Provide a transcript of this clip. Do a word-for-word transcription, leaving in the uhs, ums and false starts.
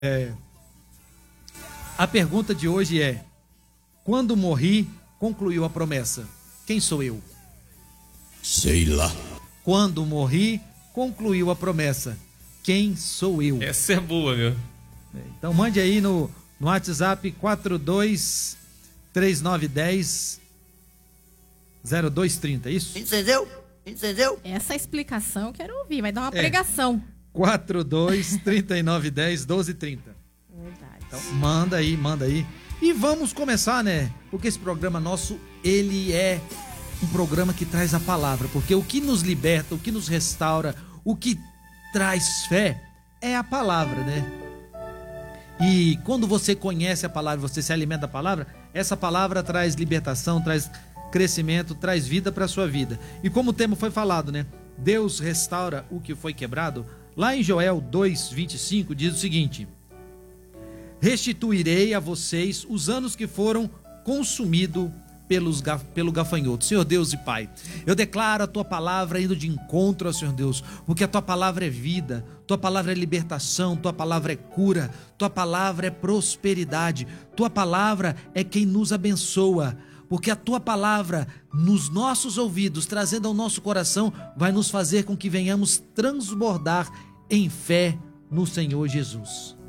É, a pergunta de hoje é: quando morri, concluiu a promessa. Quem sou eu? Sei lá. Quando morri, concluiu a promessa. Quem sou eu? Essa é boa, meu. Então mande aí no, no WhatsApp quatro dois três nove um zero zero dois três zero, isso? Entendeu? Entendeu? Essa explicação eu quero ouvir, vai dar uma É. pregação. quatro dois três nove um zero doze trinta. Verdade. Então manda aí, manda aí. E vamos começar, né? Porque esse programa nosso, ele é um programa que traz a palavra. Porque o que nos liberta, o que nos restaura, o que traz fé é a palavra, né? E quando você conhece a palavra, você se alimenta da palavra, essa palavra traz libertação, traz crescimento, traz vida para a sua vida. E como o tema foi falado, né? Deus restaura o que foi quebrado. Lá em Joel dois, vinte e cinco diz o seguinte: restituirei a vocês os anos que foram consumidos pelos, pelo gafanhoto. Senhor Deus e Pai, eu declaro a Tua palavra indo de encontro ao Senhor Deus, porque a Tua palavra é vida, Tua palavra é libertação, Tua palavra é cura, Tua palavra é prosperidade, Tua palavra é quem nos abençoa, porque a Tua palavra nos nossos ouvidos, trazendo ao nosso coração, vai nos fazer com que venhamos transbordar em fé no Senhor Jesus.